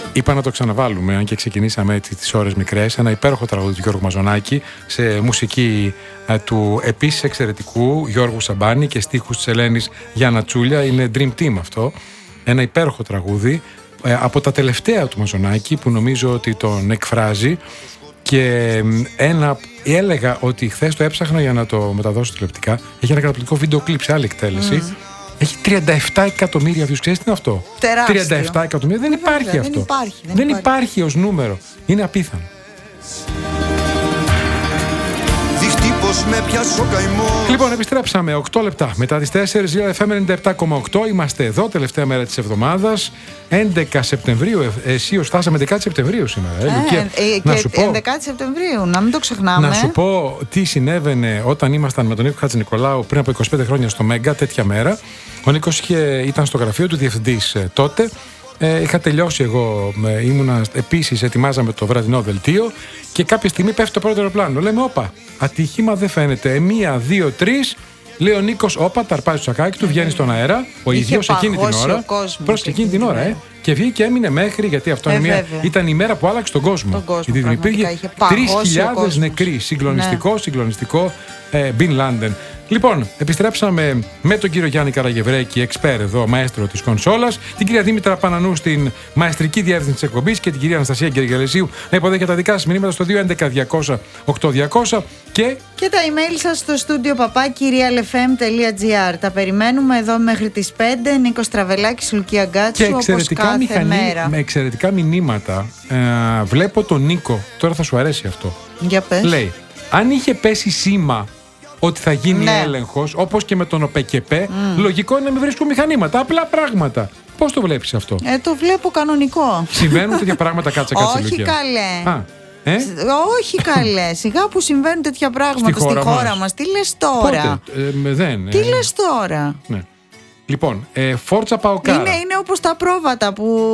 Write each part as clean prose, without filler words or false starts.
Είπα να το ξαναβάλουμε, αν και ξεκινήσαμε έτσι τις ώρες μικρές. Ένα υπέροχο τραγούδι του Γιώργου Μαζονάκη σε μουσική του επίσης εξαιρετικού Γιώργου Σαμπάνη και στίχους της Ελένης Γιάννα Τσούλια. Είναι Dream Team αυτό. Ένα υπέροχο τραγούδι από τα τελευταία του Μαζονάκη που νομίζω ότι τον εκφράζει. Και έλεγα ότι χθες το έψαχνα για να το μεταδώσω τηλεοπτικά. Έχει ένα καταπληκτικό βίντεο κλιπ σε άλλη εκτέλεση. Έχει 37 εκατομμύρια views. Ξέρεις τι είναι αυτό? Τεράστιο. 37 εκατομμύρια. Δεν υπάρχει αυτό. Δεν υπάρχει ως νούμερο. Είναι απίθανο. Λοιπόν, επιστρέψαμε 8 λεπτά μετά τις 4, FM 97,8. Είμαστε εδώ, τελευταία μέρα της εβδομάδας, 11 Σεπτεμβρίου. Εσύ φτάσαμε 11 Σεπτεμβρίου σήμερα. Να σου πω, 11 Σεπτεμβρίου, να μην το ξεχνάμε. Να σου πω τι συνέβαινε όταν ήμασταν με τον Νίκο Χατζηνικολάου πριν από 25 χρόνια στο Μέγκα, τέτοια μέρα. Ο Νίκος ήταν στο γραφείο του διευθυντής τότε. Είχα τελειώσει εγώ, ήμουνα επίσης, ετοιμάζαμε το βραδινό δελτίο και κάποια στιγμή πέφτει το πρώτο αεροπλάνο. Λέμε, όπα, ατύχημα δεν φαίνεται. 1, 2, 3, λέει ο Νίκος, όπα, ταρπάζει το σακάκι του, βγαίνει στον αέρα. Ο ίδιος εκείνη την ώρα. Πρόσεχε εκείνη την ώρα, Και βγήκε και έμεινε μέχρι, γιατί αυτό ήταν η μέρα που άλλαξε τον κόσμο. Γιατί δεν υπήρχε 3.000 νεκροί. Συγκλονιστικό Μπιν Λάντεν. Λοιπόν, επιστρέψαμε με τον κύριο Γιάννη Καραγευρέκη, εξπέρ εδώ, μαέστρο της κονσόλας, την κυρία Δήμητρα Πανανού στην μαεστρική διεύθυνση της εκπομπής και την κυρία Αναστασία Γεργελεσίου να υποδέχεται τα δικά σας μηνύματα στο 211-200-8200 και τα email σας στο studio papakirialfm.gr. Τα περιμένουμε εδώ μέχρι τις 5. Νίκος Τραβελάκης, Λουκία Γκάτσου, και εξαιρετικά με εξαιρετικά μηνύματα. Βλέπω τον Νίκο, τώρα θα σου αρέσει αυτό. Για πες. Λέει, αν είχε πέσει σήμα ότι θα γίνει έλεγχος, όπως και με τον ΟΠΕΚΕΠΕ, λογικό είναι να μην βρίσκουν μηχανήματα. Απλά πράγματα. Πώς το βλέπεις αυτό? Το βλέπω κανονικό. Συμβαίνουν τέτοια πράγματα, κάτσε Όχι Λουκία. καλέ. Όχι καλέ. Σιγά που συμβαίνουν τέτοια πράγματα στη χώρα μας. Τι λες τώρα? Δεν. Τι λες τώρα? Ναι. Λοιπόν, Φόρτσα Παοκάρα. Είναι όπως τα πρόβατα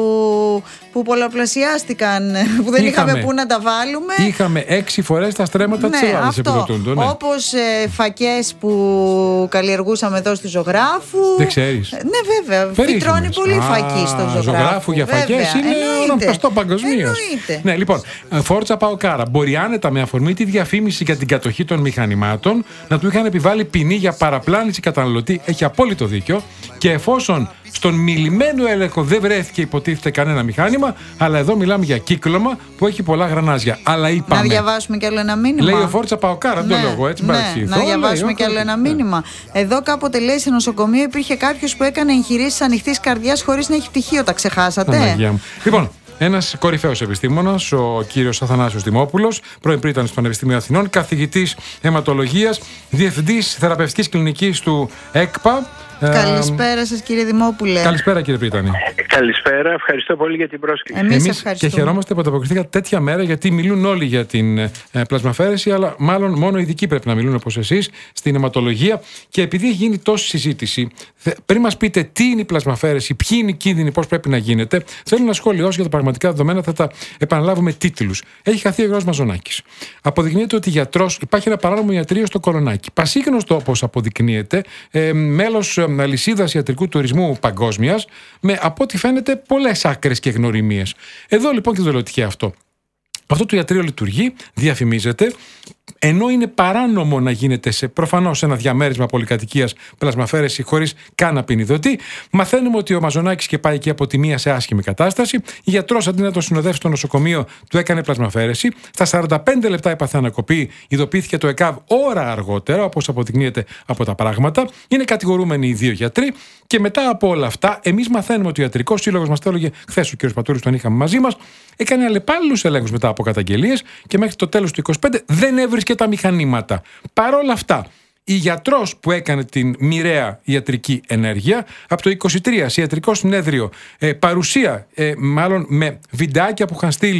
που πολλαπλασιάστηκαν, που δεν είχαμε πού να τα βάλουμε. Είχαμε 6 φορές τα στρέμματα της Ελλάδας επιδοτούνται. Ναι. Όπως φακές που καλλιεργούσαμε εδώ στη Ζωγράφου. Δεν ξέρεις? Ναι, βέβαια. Φυτρώνει πολύ φακή στο Ζωγράφου. Ζωγράφου για φακές είναι γνωστό παγκοσμίως. Ναι, λοιπόν, Φόρτσα Παοκάρα. Μπορεί άνετα με αφορμή τη διαφήμιση για την κατοχή των μηχανημάτων να του είχαν επιβάλει ποινή για παραπλάνηση καταναλωτή. Έχει απόλυτο δίκιο. Και εφόσον στον μιλημένο έλεγχο δεν βρέθηκε υποτίθεται κανένα μηχάνημα, αλλά εδώ μιλάμε για κύκλωμα που έχει πολλά γρανάζια. Αλλά είπαμε. Να διαβάσουμε κι άλλο ένα μήνυμα. Λέει ο Φόρτσα Παοκάρα, δεν το λέω έτσι. Να διαβάσουμε κι άλλο ένα μήνυμα. Εδώ κάποτε λέει σε νοσοκομείο υπήρχε κάποιος που έκανε εγχειρήσεις ανοιχτής καρδιάς χωρίς να έχει πτυχίο. Τα ξεχάσατε? Λοιπόν. Ένας κορυφαίος επιστήμονας, ο κύριος Αθανάσιος Δημόπουλος, πρώην πρίτανης του Πανεπιστημίου Αθηνών, καθηγητής αιματολογίας, διευθυντής θεραπευτικής κλινικής του ΕΚΠΑ. Καλησπέρα σας, κύριε Δημόπουλε. Καλησπέρα, κύριε Πρίτανη. Καλησπέρα, ευχαριστώ πολύ για την πρόσκληση. Εμείς ευχαριστούμε. Και χαιρόμαστε που ανταποκριθήκατε τέτοια μέρα, γιατί μιλούν όλοι για την πλασμαφαίρεση, αλλά μάλλον μόνο οι ειδικοί πρέπει να μιλούν όπως εσείς στην αιματολογία. Και επειδή έχει γίνει τόση συζήτηση, πριν μας πείτε τι είναι η πλασμαφαίρεση, ποιοι είναι οι κίνδυνοι, πώς πρέπει να γίνεται, θέλω να σχολιώσω για τα πραγματικά δεδομένα, θα τα επαναλάβουμε τίτλους. Έχει χαθεί ο Γιώργος Μαζονάκης. Αποδεικνύεται ότι υπάρχει ένα παράνομο ιατρείο στο Κολονάκι. Πασίγνωστο, όπως αποδεικνύεται, μέλος αλυσίδας ιατρικού τουρισμού παγκόσμιας, με από ό,τι φαίνεται πολλές άκρες και γνωριμίες. Εδώ λοιπόν και το λέω τυχαία αυτό. Αυτό το ιατρείο λειτουργεί, διαφημίζεται, ενώ είναι παράνομο να γίνεται προφανώς ένα διαμέρισμα πολυκατοικίας πλασμαφαίρεση χωρίς καν απεινιδωτή. Μαθαίνουμε ότι ο Μαζονάκης και πάει εκεί από τη μία σε άσχημη κατάσταση. Η γιατρός αντί να το συνοδεύσει στο νοσοκομείο του έκανε πλασμαφαίρεση. Στα 45 λεπτά έπαθε ανακοπή, ειδοποιήθηκε το ΕΚΑΒ ώρα αργότερα, όπως αποδεικνύεται από τα πράγματα. Είναι κατηγορούμενοι οι 2 γιατροί. Και μετά από όλα αυτά, εμείς μαθαίνουμε ότι ο Ιατρικός Σύλλογος, μας το έλεγε χθες ο κ. Πατούρης, τον είχαμε μαζί μας, έκανε αλλεπάλληλους ελέγχους μετά από καταγγελίες και μέχρι το τέλος του 2025 δεν έβρισκε τα μηχανήματα. Παρ' όλα αυτά, η γιατρός που έκανε την μοιραία ιατρική ενέργεια, από το 23 σε ιατρικό συνέδριο, παρουσία, μάλλον με βιντεάκια που είχαν στείλει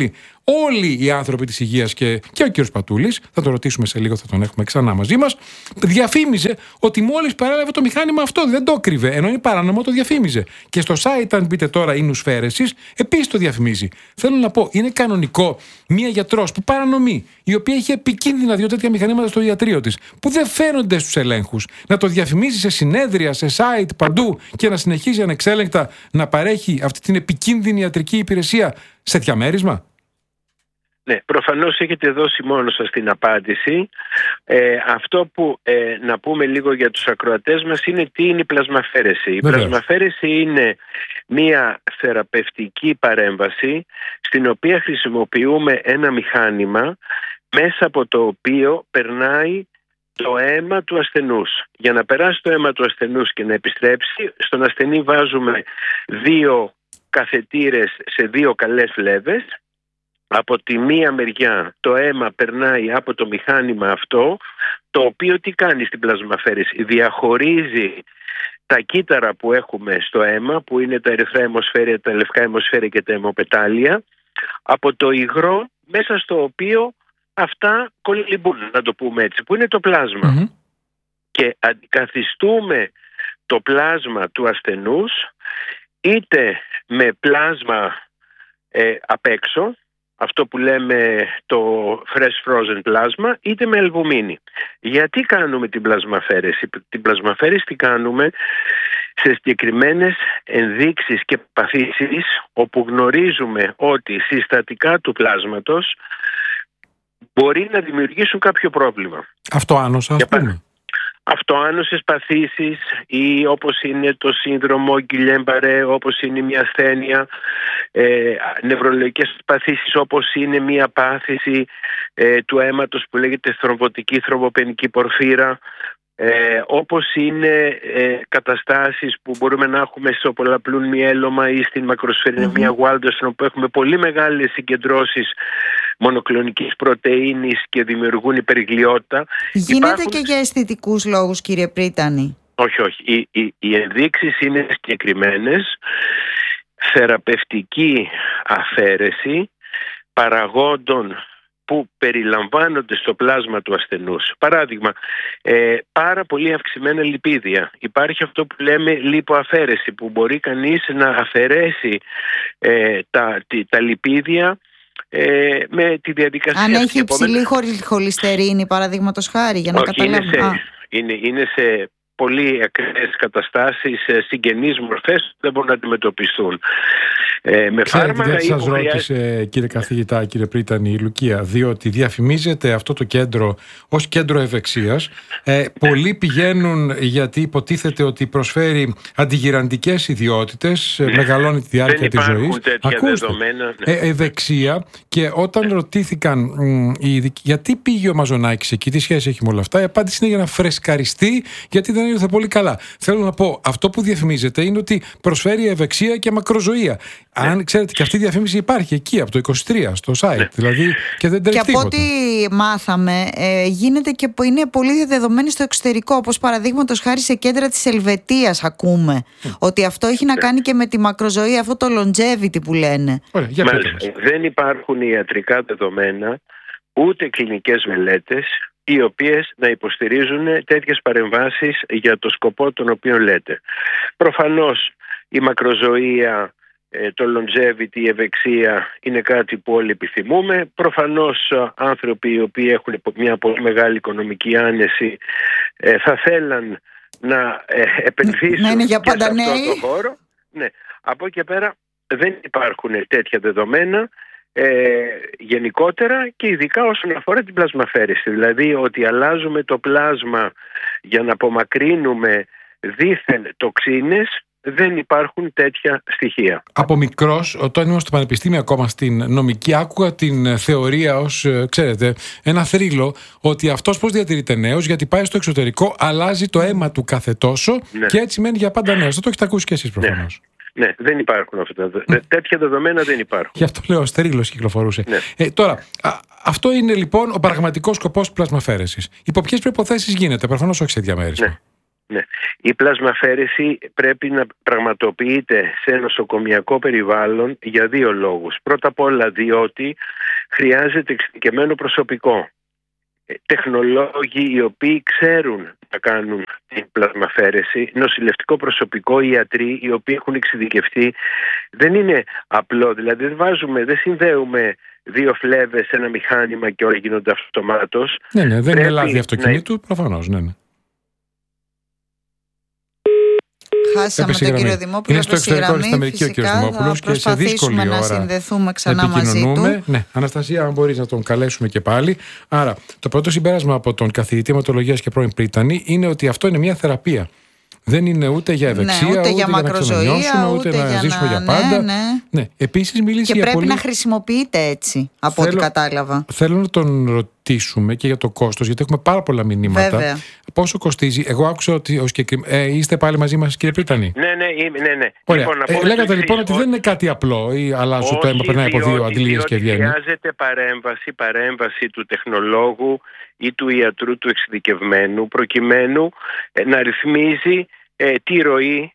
όλοι οι άνθρωποι της υγείας και ο κ. Πατούλης, θα τον ρωτήσουμε σε λίγο, θα τον έχουμε ξανά μαζί μας, διαφήμιζε ότι μόλις παρέλαβε το μηχάνημα αυτό, δεν το κρύβε, ενώ είναι παράνομο, το διαφήμιζε. Και στο site, αν μπείτε τώρα, η νουσφαίρεσης, επίσης το διαφημίζει. Θέλω να πω, είναι κανονικό μία γιατρός που παρανομεί, η οποία έχει επικίνδυνα δύο τέτοια μηχανήματα στο ιατρείο της, που δεν φαίνονται στους ελέγχους, να το διαφημίζει σε συνέδρια, σε site, παντού και να συνεχίζει ανεξέλεγκτα να παρέχει αυτή την επικίνδυνη ιατρική υπηρεσία σε διαμέρισμα? Ναι, προφανώς έχετε δώσει μόνο σας την απάντηση. Αυτό που να πούμε λίγο για τους ακροατές μας είναι τι είναι η πλασμαφαίρεση. Η πλασμαφαίρεση είναι μία θεραπευτική παρέμβαση στην οποία χρησιμοποιούμε ένα μηχάνημα μέσα από το οποίο περνάει το αίμα του ασθενούς. Για να περάσει το αίμα του ασθενούς και να επιστρέψει, στον ασθενή βάζουμε 2 καθετήρες σε 2 καλές φλέβες. Από τη μία μεριά το αίμα περνάει από το μηχάνημα αυτό, το οποίο τι κάνει στην πλασμαφαίρεση? Διαχωρίζει τα κύτταρα που έχουμε στο αίμα, που είναι τα ερυθρά αιμοσφαίρια, τα λευκά αιμοσφαίρια και τα αιμοπετάλια, από το υγρό μέσα στο οποίο αυτά κολυμπούν, να το πούμε έτσι, που είναι το πλάσμα. Και αντικαθιστούμε το πλάσμα του ασθενούς είτε με πλάσμα απ' έξω, αυτό που λέμε το fresh frozen πλάσμα, είτε με αλβουμίνη. Γιατί κάνουμε την πλασμαφαίρεση? Την πλασμαφαίρεση την κάνουμε σε συγκεκριμένες ενδείξεις και παθήσεις όπου γνωρίζουμε ότι συστατικά του πλάσματος μπορεί να δημιουργήσουν κάποιο πρόβλημα. Αυτοάνωσα, ας πούμε. Αυτοάνωσες παθήσεις ή όπως είναι το σύνδρομο Γκιλιέν-Μπαρέ, όπως είναι μια ασθένεια, νευρολογικές παθήσεις όπως είναι μια πάθηση του αίματος που λέγεται θρομβωτική θρομβοπενική πορφύρα, όπως είναι καταστάσεις που μπορούμε να έχουμε στο πολλαπλούν μυέλωμα ή στην μακροσφαιρινεμία Waldenström, που έχουμε πολύ μεγάλες συγκεντρώσεις μονοκλονικής πρωτεΐνης και δημιουργούν υπερηγλιότητα. Γίνεται και για αισθητικούς λόγους, κύριε Πρίτανη? Όχι. Οι ενδείξεις είναι συγκεκριμένες. Θεραπευτική αφαίρεση παραγόντων που περιλαμβάνονται στο πλάσμα του ασθενούς. Παράδειγμα, πάρα πολύ αυξημένα λιπίδια. Υπάρχει αυτό που λέμε λιποαφαίρεση, που μπορεί κανείς να αφαιρέσει τα λιπίδια με τη διαδικασία. Αν έχει υψηλή χολυστερίνη, παραδείγματος χάρη, για να καταλάβουμε. Είναι σε πολύ ακραίες καταστάσεις, συγγενείς μορφές δεν μπορούν να αντιμετωπιστούν. Με φάρμακα. Γιατί σας ρώτησε, κύριε καθηγητά, κύριε Πρίτανη, η Λουκία, διότι διαφημίζεται αυτό το κέντρο ως κέντρο ευεξίας. Πολλοί πηγαίνουν γιατί υποτίθεται ότι προσφέρει αντιγυραντικές ιδιότητες, μεγαλώνει τη διάρκεια της ζωής. Ακούστε, ευεξία. Και όταν ρωτήθηκαν οι ειδικοί γιατί πήγε ο Μαζονάκης εκεί, τι σχέση έχει με όλα αυτά, η απάντηση είναι για να φρεσκαριστεί, γιατί δεν ήρθε πολύ καλά. Θέλω να πω, αυτό που διαφημίζεται είναι ότι προσφέρει ευεξία και μακροζωία. Αν ξέρετε, και αυτή η διαφήμιση υπάρχει εκεί από το 23 στο site, δηλαδή, και δεν τρέχει τίποτα. Και από ό,τι μάθαμε, γίνεται και είναι πολύ διαδεδομένη στο εξωτερικό, όπως παραδείγματος χάρη σε κέντρα της Ελβετίας ακούμε ότι αυτό έχει να κάνει και με τη μακροζωία, αυτό το longevity που λένε. Ωραία, για δεν υπάρχουν ιατρικά δεδομένα, ούτε κλινικές μελέτες, οι οποίες να υποστηρίζουν τέτοιες παρεμβάσεις για το σκοπό τον οποίο λέτε. Προφανώς η μακροζωία, το longevity, η ευεξία είναι κάτι που όλοι επιθυμούμε. Προφανώς άνθρωποι οι οποίοι έχουν μια πολύ μεγάλη οικονομική άνεση θα θέλαν να επενδύσουν για πάντα σε αυτό το χώρο. Ναι. Από εκεί πέρα δεν υπάρχουν τέτοια δεδομένα γενικότερα και ειδικά όσον αφορά την πλασμαφαίρεση. Δηλαδή ότι αλλάζουμε το πλάσμα για να απομακρύνουμε δίθεν τοξίνες, δεν υπάρχουν τέτοια στοιχεία. Από μικρός, όταν ήμουν στο πανεπιστήμιο ακόμα στην νομική, άκουγα την θεωρία ως, ξέρετε, ένα θρύλο, ότι αυτός πώς διατηρείται νέος, γιατί πάει στο εξωτερικό, αλλάζει το αίμα του κάθε τόσο και έτσι μένει για πάντα νέος. Δεν το έχετε ακούσει κι εσείς προφανώς. Ναι, δεν υπάρχουν αυτά. Τέτοια δεδομένα δεν υπάρχουν. Γι' αυτό λέω, στερίλος κυκλοφορούσε. Τώρα, αυτό είναι λοιπόν ο πραγματικός σκοπός της πλασμαφαίρεσης. Υπό ποιες προϋποθέσεις γίνεται? Προφανώς όχι σε διαμέρισμα. Ναι. Η πλασμαφαίρεση πρέπει να πραγματοποιείται σε νοσοκομιακό περιβάλλον για 2 λόγους. Πρώτα απ' όλα διότι χρειάζεται εξειδικευμένο προσωπικό. Τεχνολόγοι οι οποίοι ξέρουν να κάνουν την πλασμαφαίρεση, νοσηλευτικό προσωπικό, ιατροί οι οποίοι έχουν εξειδικευτεί. Δεν είναι απλό, δηλαδή δεν συνδέουμε δύο φλέβες σε ένα μηχάνημα και όλα γίνονται αυτομάτως. Ναι, δεν είναι λάδι αυτοκινήτου, προφανώς, ναι. Χάσαμε τον κύριο Δημόπουλο. Είναι στο εξωτερικό στην Αμερική ο κύριος Δημόπουλος και σε δύσκολη ώρα να συνδεθούμε ξανά μαζί του. Ναι, Αναστασία, αν μπορείς να τον καλέσουμε και πάλι. Άρα, το πρώτο συμπέρασμα από τον καθηγητή αιματολογίας και πρώην πρίτανη είναι ότι αυτό είναι μια θεραπεία. Δεν είναι ούτε για ευεξία, ούτε για μακροζωία, ούτε να ζήσουμε για πάντα. Ναι. Επίσης, μίλησε και για πρέπει να χρησιμοποιείται έτσι, από ό,τι κατάλαβα. Θέλω να τον ρωτήσουμε και για το κόστος, γιατί έχουμε πάρα πολλά μηνύματα. Βέβαια. Πόσο κοστίζει? Εγώ άκουσα ότι είστε πάλι μαζί μας, κύριε Πρίτανη. Ναι. Ωραία. Λέγατε λοιπόν ότι δεν είναι κάτι απλό ή αλλάζω το αίμα, περνάει από δύο αντλίες και βγαίνει. Χρειάζεται παρέμβαση του τεχνολόγου ή του ιατρού του εξειδικευμένου, προκειμένου να ρυθμίζει τη ροή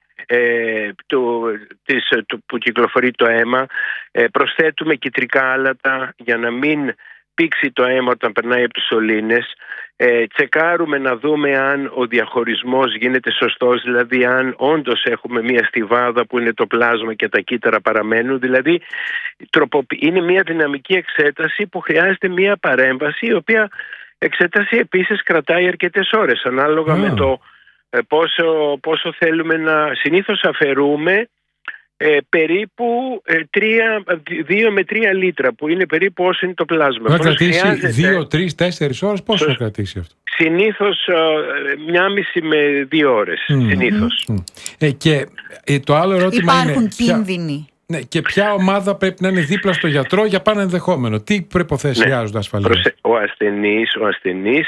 που κυκλοφορεί το αίμα. Προσθέτουμε κυτρικά άλατα για να μην πήξει το αίμα όταν περνάει από τις σωλήνες. Τσεκάρουμε να δούμε αν ο διαχωρισμός γίνεται σωστός, δηλαδή αν όντως έχουμε μια στιβάδα που είναι το πλάσμα και τα κύτταρα παραμένουν. Δηλαδή είναι μια δυναμική εξέταση που χρειάζεται μια παρέμβαση, η οποία εξέταση επίσης κρατάει αρκετές ώρες ανάλογα με το πόσο θέλουμε να... Συνήθως αφαιρούμε περίπου 2 με 3 λίτρα, που είναι περίπου όσο είναι το πλάσμα. Θα κρατήσει 2, 3, 4 ώρες, πόσο θα κρατήσει αυτό? Συνήθως 1,5 με 2 ώρες. Συνήθως. Και το άλλο ερώτημα είναι... Υπάρχουν κίνδυνοι. Ναι, και ποια ομάδα πρέπει να είναι δίπλα στο γιατρό για πάνω ενδεχόμενο? Τι προϋποθέσεις χρειάζονται ασφαλώς? Ο ασθενής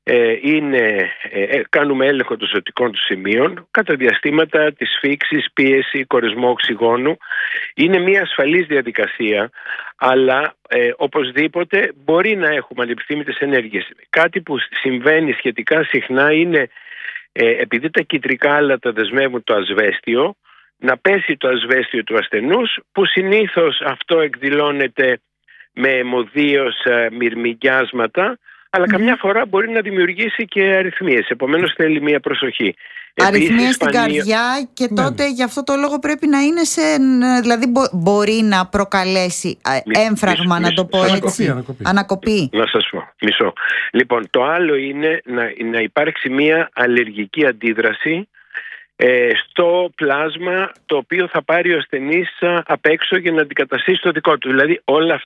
κάνουμε έλεγχο των ζωτικών του σημείων κατά διαστήματα της φύξης, πίεση, κορεσμό οξυγόνου. Είναι μια ασφαλής διαδικασία, αλλά οπωσδήποτε μπορεί να έχουμε ανεπιθύμητες ενέργειες. Κάτι που συμβαίνει σχετικά συχνά είναι επειδή τα κυτρικά άλατα δεσμεύουν το ασβέστιο, να πέσει το ασβέστιο του ασθενούς, που συνήθως αυτό εκδηλώνεται με αιμοδίως μυρμηγκιάσματα, αλλά καμιά φορά μπορεί να δημιουργήσει και αρρυθμίες. Επομένως θέλει μια προσοχή. Αρρυθμίες στην καρδιά και τότε γι' αυτό το λόγο πρέπει να είναι δηλαδή μπορεί να προκαλέσει έμφραγμα, να το πω έτσι. Ανακοπή. Να σας πω. Μισό. Λοιπόν, το άλλο είναι να υπάρξει μια αλλεργική αντίδραση στο πλάσμα, το οποίο θα πάρει ο ασθενής απ' έξω για να αντικαταστήσει το δικό του. Δηλαδή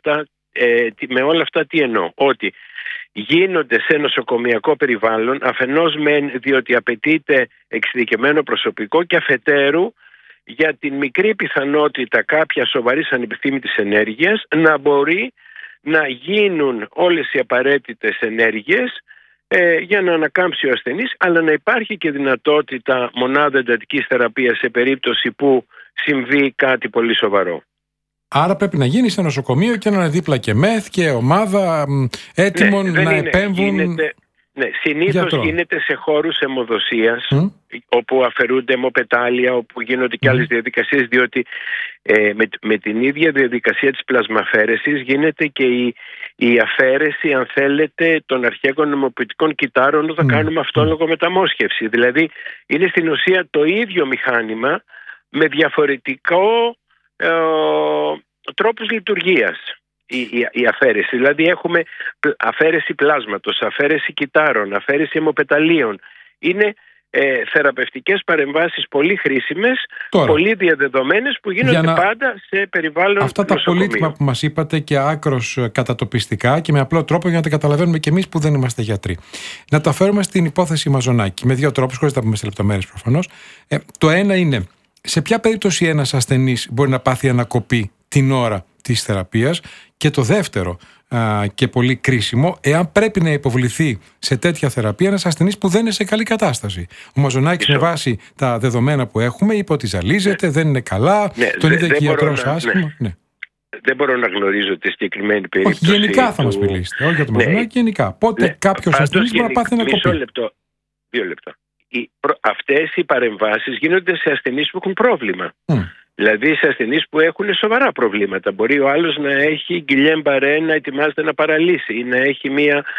με όλα αυτά τι εννοώ? Ότι γίνονται σε νοσοκομιακό περιβάλλον, αφενός διότι απαιτείται εξειδικευμένο προσωπικό, και αφετέρου για την μικρή πιθανότητα κάποια σοβαρής ανεπιθύμητης ενέργειας να μπορεί να γίνουν όλες οι απαραίτητες ενέργειες για να ανακάμψει ο ασθενής, αλλά να υπάρχει και δυνατότητα μονάδα εντατικής θεραπείας σε περίπτωση που συμβεί κάτι πολύ σοβαρό. Άρα πρέπει να γίνει σε νοσοκομείο και να είναι δίπλα και ΜΕΘ και ομάδα έτοιμων να επέμβουν. Συνήθως γίνεται σε χώρους αιμοδοσίας, όπου αφαιρούνται αιμοπετάλια, όπου γίνονται και άλλες διαδικασίες, διότι με την ίδια διαδικασία της πλασμαφέρεσης γίνεται και η αφαίρεση, αν θέλετε, των αρχαίων αιμοποιητικών κυττάρων όταν κάνουμε αυτόλογο μεταμόσχευση. Δηλαδή είναι στην ουσία το ίδιο μηχάνημα με διαφορετικό τρόπους λειτουργίας η αφαίρεση. Δηλαδή έχουμε αφαίρεση πλάσματος, αφαίρεση κυττάρων, αφαίρεση αιμοπεταλίων. Είναι θεραπευτικές παρεμβάσεις πολύ χρήσιμες, πολύ διαδεδομένες, που γίνονται πάντα σε περιβάλλον αυτά τα πολύτιμα που μας είπατε και άκρος κατατοπιστικά και με απλό τρόπο για να τα καταλαβαίνουμε και εμείς που δεν είμαστε γιατροί. Να τα φέρουμε στην υπόθεση Μαζονάκη με δύο τρόπους, χωρίς να τα πούμε σε λεπτομέρειες προφανώς. Το ένα είναι σε ποια περίπτωση ένας ασθενής μπορεί να πάθει ανακοπή την ώρα της θεραπείας, και το δεύτερο και πολύ κρίσιμο, εάν πρέπει να υποβληθεί σε τέτοια θεραπεία ένας ασθενής που δεν είναι σε καλή κατάσταση. Ο Μαζονάκης, με βάση τα δεδομένα που έχουμε, είπε ότι ζαλίζεται, δεν είναι καλά, τον είδε και γιατρός άσχημα. Δεν μπορώ να γνωρίζω τη συγκεκριμένη περίπτωση. Όχι, γενικά θα μας μιλήσετε, όχι για το Μαζονάκη, γενικά. Πότε κάποιος ασθενής μπορεί να πάθει ανακοπή? Δύο λεπτά. Αυτές οι παρεμβάσεις γίνονται σε ασθενείς που έχουν πρόβλημα. Δηλαδή σε ασθενείς που έχουν σοβαρά προβλήματα. Μπορεί ο άλλος να έχει Γκυλιέν-Μπαρέ, να ετοιμάζεται να παραλύσει ή να έχει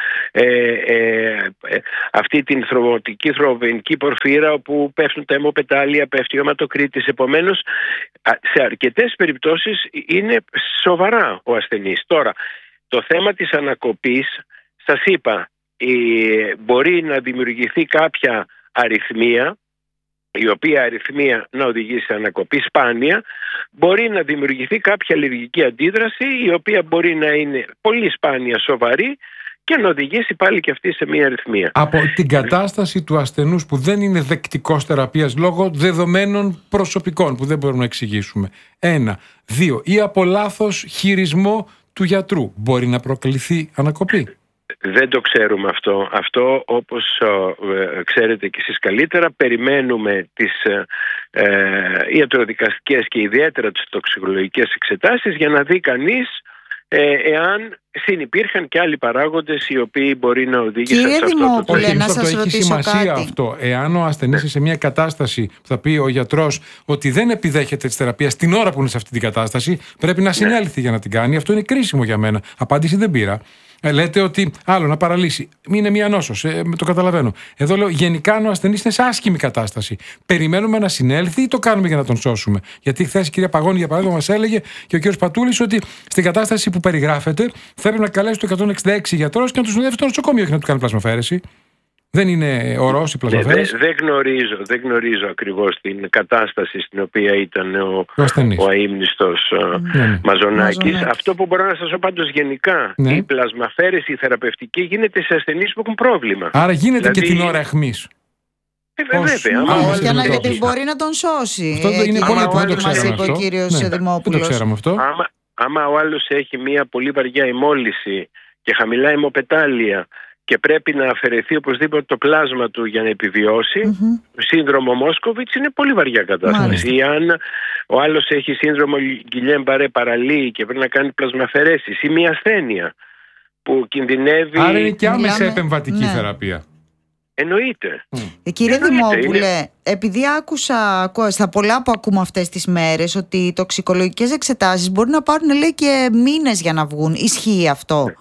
αυτή την θρομβενική πορφύρα όπου πέφτουν τα αιμοπετάλια, πέφτει ο αιματοκρίτης. Επομένως, σε αρκετές περιπτώσεις είναι σοβαρά ο ασθενής. Τώρα, το θέμα της ανακοπής, σας είπα, μπορεί να δημιουργηθεί κάποια αρρυθμία, η οποία αρρυθμία να οδηγήσει σε ανακοπή σπάνια. Μπορεί να δημιουργηθεί κάποια αλλεργική αντίδραση, η οποία μπορεί να είναι πολύ σπάνια σοβαρή και να οδηγήσει πάλι και αυτή σε μια αρρυθμία. Από την κατάσταση του ασθενούς που δεν είναι δεκτικός θεραπείας λόγω δεδομένων προσωπικών που δεν μπορούμε να εξηγήσουμε. 1. 2. Ή από λάθος χειρισμό του γιατρού μπορεί να προκληθεί ανακοπή. Δεν το ξέρουμε αυτό. Αυτό, όπως ξέρετε κι εσείς καλύτερα, περιμένουμε τις ιατροδικαστικές και ιδιαίτερα τις τοξικολογικές εξετάσεις για να δει κανείς εάν συνυπήρχαν και άλλοι παράγοντες οι οποίοι μπορεί να οδήγησαν σε αυτό το θέμα. Να σας έχει σημασία κάτι. Αυτό. Εάν ο ασθενής σε μια κατάσταση που θα πει ο γιατρός ότι δεν επιδέχεται τη θεραπεία την ώρα που είναι σε αυτή την κατάσταση, πρέπει να συνέλθει για να την κάνει. Αυτό είναι κρίσιμο για μένα. Απάντηση δεν πήρα. Λέτε ότι άλλο να παραλύσει. Είναι μια νόσος. Το καταλαβαίνω. Εδώ λέω γενικά αν ο ασθενής είναι σε άσχημη κατάσταση. Περιμένουμε να συνέλθει ή το κάνουμε για να τον σώσουμε. Γιατί χθες η κυρία Παγώνη, για παράδειγμα, μας έλεγε και ο κύριος Πατούλης ότι στην κατάσταση που περιγράφεται θα έπρεπε να καλέσει το 166 γιατρός και να του συνοδεύσει στο νοσοκομείο και να του κάνει πλασμαφαίρεση. Δεν είναι ορός η πλασμαφαίρεση. Δεν γνωρίζω ακριβώς την κατάσταση στην οποία ήταν ο αείμνηστος Μαζονάκης. Αυτό που μπορώ να σας πω πάντως γενικά, η πλασμαφαίρεση, η θεραπευτική, γίνεται σε ασθενείς που έχουν πρόβλημα. Άρα γίνεται δηλαδή και την ώρα αιχμής. Βέβαια. Γιατί μπορεί να τον σώσει. Αυτό είναι πολύ που δεν το ξέραμε αυτό. Ο κύριος Δημόπουλος. Άμα ο άλλος έχει μια πολύ βαριά αιμόλυση και χαμηλά αιμοπετάλια και πρέπει να αφαιρεθεί οπωσδήποτε το πλάσμα του για να επιβιώσει, σύνδρομο Μόσκοβιτς είναι πολύ βαριά κατάσταση. Ή αν ο άλλος έχει σύνδρομο Γκυλιέν-Μπαρέ, παραλύει και πρέπει να κάνει πλασμαφαιρέσεις, ή μια ασθένεια που κινδυνεύει. Άρα είναι και άμεσα επεμβατική θεραπεία. Εννοείται. Κύριε Δημόπουλε, επειδή άκουσα στα πολλά που ακούμε αυτές τις μέρες ότι οι τοξικολογικές εξετάσεις μπορεί να πάρουν, λέει, και μήνες για να βγουν. Ισχύει αυτό?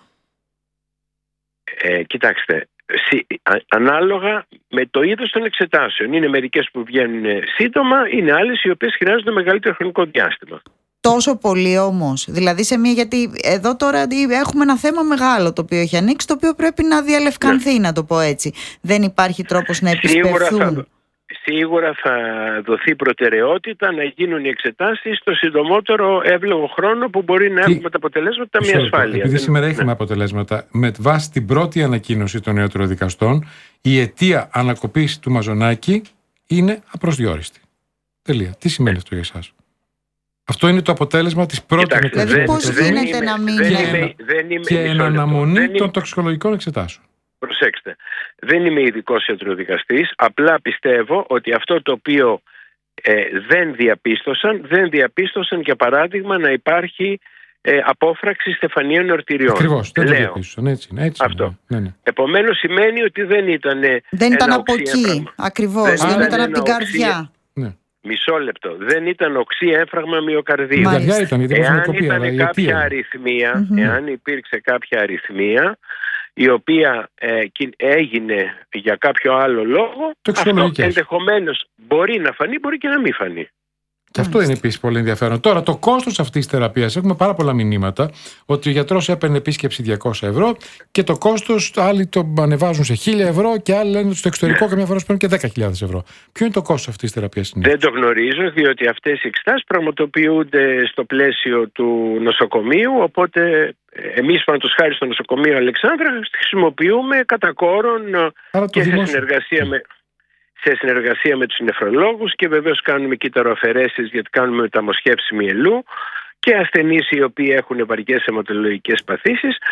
Κοιτάξτε, ανάλογα με το είδος των εξετάσεων. Είναι μερικές που βγαίνουν σύντομα, είναι άλλες οι οποίες χρειάζονται μεγαλύτερο χρονικό διάστημα. Τόσο πολύ όμως? Δηλαδή γιατί εδώ τώρα έχουμε ένα θέμα μεγάλο το οποίο έχει ανοίξει, το οποίο πρέπει να διαλευκανθεί, να το πω έτσι. Δεν υπάρχει τρόπος να επισπευθούν. Σίγουρα θα δοθεί προτεραιότητα να γίνουν οι εξετάσεις στο συντομότερο εύλογο χρόνο που μπορεί να έχουμε τα αποτελέσματα με ασφάλεια. Επειδή σήμερα έχουμε αποτελέσματα, με βάση την πρώτη ανακοίνωση των ιατροδικαστών, η αιτία ανακοπής του Μαζονάκη είναι απροσδιόριστη. Τελεία. Τι σημαίνει αυτό για εσάς? Αυτό είναι το αποτέλεσμα της πρώτης ανακοίνωσης. Δηλαδή πώς γίνεται να μην είναι και εν αναμονή των τοξικολογικών εξετάσεων. Προσέξτε, δεν είμαι ειδικός ιατροδικαστής, απλά πιστεύω ότι αυτό το οποίο δεν διαπίστωσαν για παράδειγμα να υπάρχει απόφραξη στεφανίων ορτηριών. Ακριβώς, δεν το διαπίστωσαν, έτσι αυτό. Ναι. Επομένως σημαίνει ότι δεν ήταν από εκεί, ακριβώς, δεν ήταν από την καρδιά. Μισό λεπτό. Δεν ήταν οξύ έμφραγμα μυοκαρδίου. Εάν υπήρξε κάποια αρρυθμία η οποία έγινε για κάποιο άλλο λόγο, αυτό ενδεχομένως μπορεί να φανεί, μπορεί και να μην φανεί. Και αυτό είναι επίσης πολύ ενδιαφέρον. Τώρα, το κόστος αυτής της θεραπείας, έχουμε πάρα πολλά μηνύματα ότι ο γιατρός έπαιρνε επίσκεψη 200 ευρώ και το κόστος άλλοι το ανεβάζουν σε 1.000 ευρώ και άλλοι λένε στο εξωτερικό καμιά φορά παίρνουν και 10.000 ευρώ. Ποιο είναι το κόστος αυτής της θεραπείας? Δεν το γνωρίζω, διότι αυτές οι εξετάσεις πραγματοποιούνται στο πλαίσιο του νοσοκομείου, οπότε εμείς παραδείγματος χάρη στο νοσοκομείο Αλεξάνδρα χρησιμοποιούμε κατά κόρον και σε συνεργασία με τους νεφρολόγους και βεβαίως κάνουμε κύτταροαφαιρέσεις γιατί κάνουμε μεταμοσχεύση μυελού και ασθενείς οι οποίοι έχουν βαριές αιματολογικές παθήσεις.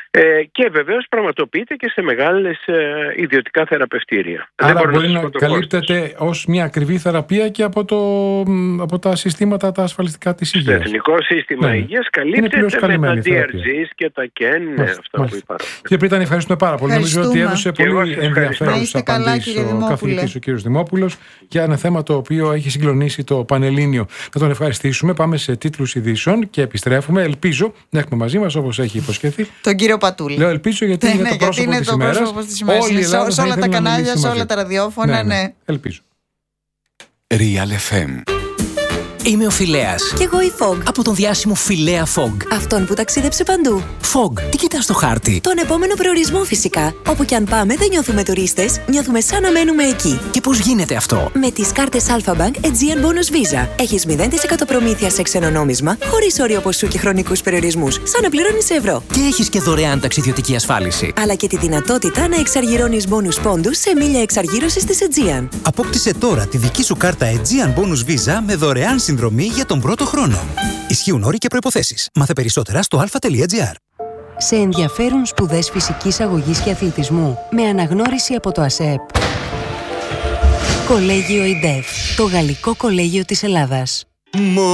Και βεβαίως πραγματοποιείται και σε μεγάλες ιδιωτικά θεραπευτήρια. Άρα μπορεί να καλύπτεται ως μια ακριβή θεραπεία και από τα συστήματα τα ασφαλιστικά της υγείας. Το Εθνικό Σύστημα Υγείας καλύπτεται με τα DRGs και τα KEN, αυτά που υπάρχουν. Κύριε Πρίτανη, ευχαριστούμε πάρα πολύ. Νομίζω ότι έδωσε πολύ ενδιαφέρουσες απαντήσεις ο καθηγητής ο κύριος Δημόπουλος για ένα θέμα το οποίο έχει συγκλονίσει το Πανελλήνιο. Να τον ευχαριστήσουμε. Πάμε σε τίτλους ειδήσεων και επιστρέφουμε. Ελπίζω να έχουμε μαζί μας, όπως έχει υποσχεθεί, τον κύριο Πατούλη. Λέω ελπίζω γιατί είναι το πρόσωπο της ημέρας. Σε όλα τα κανάλια, σε όλα τα ραδιόφωνα, ναι. Ελπίζω. Real FM. Είμαι ο Φιλέας. Κι εγώ η Fog. Από τον διάσημο Φιλέα Fog. Αυτόν που ταξίδεψε παντού. Fog, τι κοιτάς στο χάρτη? Τον επόμενο προορισμό φυσικά. Όπου κι αν πάμε δεν νιώθουμε τουρίστες, νιώθουμε σαν να μένουμε εκεί. Και πώς γίνεται αυτό? Με τις κάρτες Alpha Bank Aegean Bonus Visa. Έχεις 0% προμήθεια σε ξένο νόμισμα, χωρίς όριο ποσού και χρονικούς περιορισμούς, σαν να πληρώνεις ευρώ. Και έχεις και δωρεάν ταξιδιωτική ασφάλιση. Αλλά και τη δυνατότητα να εξαργυρώνεις bonus πόντους σε μίλια εξαργύρωσης της Aegean. Απόκτησε τώρα τη δική σου κάρτα Aegean Bonus Visa με δωρεάν συνδρομή για τον πρώτο χρόνο. Ισχύουν όροι και προϋποθέσεις. Μάθε περισσότερα στο alpha.gr. Σε ενδιαφέρουν σπουδές φυσικής αγωγής και αθλητισμού με αναγνώριση από το ΑΣΕΠ. Κολέγιο ΙΝΤΕΦ, το Γαλλικό Κολέγιο της Ελλάδας.